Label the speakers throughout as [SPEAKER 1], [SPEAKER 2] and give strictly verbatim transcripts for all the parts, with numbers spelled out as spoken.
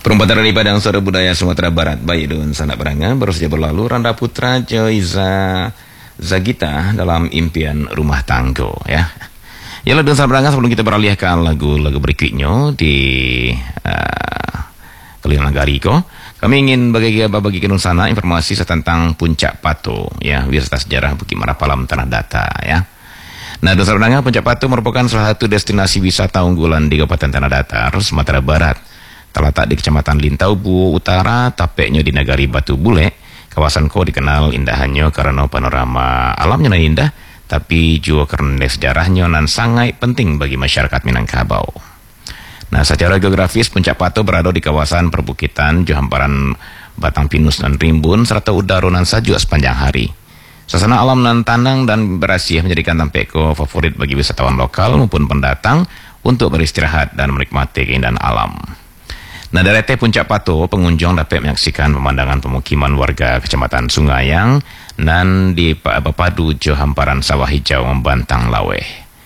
[SPEAKER 1] Perempatan dari Padang Suara Budaya Sumatera Barat, baik dengan sanak beranga baru saja berlalu Randa Putra Joiza Zagita dalam Impian Rumah Tanggo, ya. Ya, dengan sanak beranga sebelum kita beralih ke lagu-lagu berikutnya di uh, Keliling Nagariko, kami ingin bagi bagi sana informasi tentang Puncak Patu, ya, wisata sejarah Bukit Marapalam Tanah Datar, ya. Nah, Dosa Renangnya Puncak Patu merupakan salah satu destinasi wisata unggulan di Kabupaten Tanah Datar, Sumatera Barat. Terletak di Kecamatan Lintau Bu Utara, tapeknya di Nagari Batu Bule. Kawasan ko dikenal indahannya karena panorama alamnya nan indah, tapi juga karena sejarahnya nan sangat penting bagi masyarakat Minangkabau. Nah, secara geografis Puncak Patu berada di kawasan perbukitan, hamparan batang pinus dan rimbun, serta udara nan sajuk sepanjang hari. Suasana alam nan tanang dan berasih menjadikan tampeko favorit bagi wisatawan lokal maupun pendatang untuk beristirahat dan menikmati keindahan alam. Nah, dari Puncak Patu, pengunjung dapat menyaksikan pemandangan pemukiman warga Kecamatan Sungayang dan di berpadu jo hamparan sawah hijau membantang laweh.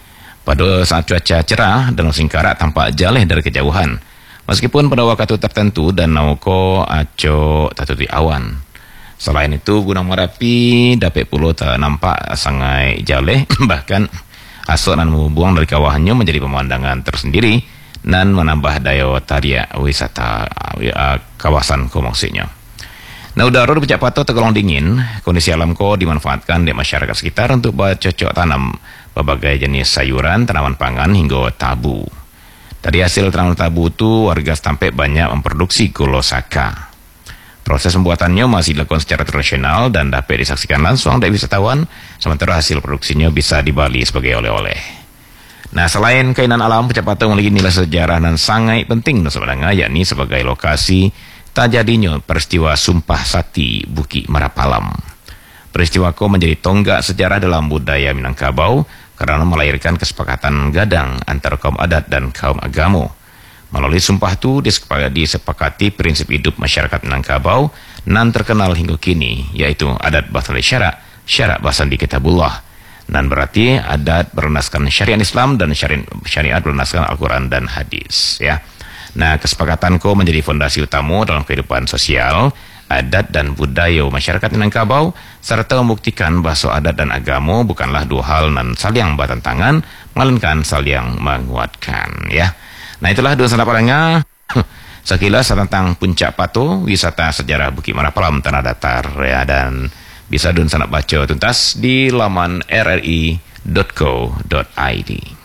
[SPEAKER 1] Pada saat cuaca cerah, Danau Singkarak tampak jaleh dari kejauhan. Meskipun pada waktu tertentu danau ko aco tatuti awan. Selain itu, Gunung Merapi dapat pula tak nampak sangat jaleh, bahkan asok dan membuang dari kawahnya menjadi pemandangan tersendiri dan menambah daya tarik wisata uh, kawasan ko maksudnya. Nah, udara di Puncak Patu tergolong dingin. Kondisi alam ko dimanfaatkan di masyarakat sekitar untuk bercocok tanam berbagai jenis sayuran, tanaman pangan hingga tabu. Dari hasil tanaman tabu itu, warga setempat banyak memproduksi gula saka. Proses pembuatannya masih dilakukan secara tradisional dan dapat disaksikan langsung dari wisatawan, sementara hasil produksinya bisa dibeli sebagai oleh-oleh. Nah, selain keindahan alam, Puncak Patu memiliki nilai sejarah dan sangat penting sebenarnya, yakni sebagai lokasi terjadinya peristiwa Sumpah Sati Bukit Marapalam. Peristiwa ko menjadi tonggak sejarah dalam budaya Minangkabau karena melahirkan kesepakatan gadang antara kaum adat dan kaum agama. Melalui sumpah itu disepakati prinsip hidup masyarakat Minangkabau nan terkenal hingga kini, yaitu adat batal syarak, syarak basandi kitabullah. Dan berarti adat berdasarkan syariat Islam dan syariat, syariat berdasarkan Al-Quran dan hadis, ya. Nah, kesepakatan ko menjadi fondasi utama dalam kehidupan sosial, adat dan budaya masyarakat Minangkabau, serta membuktikan bahwa adat dan agama bukanlah dua hal nan saling bertentangan, melainkan saling menguatkan, ya. Nah, itulah dua sanaparanya sekilas tentang Puncak Patu, wisata sejarah Bukit Marapalam Tanah Datar, ya, dan bisa dun sanak baca tuntas di laman r r i dot co dot i d.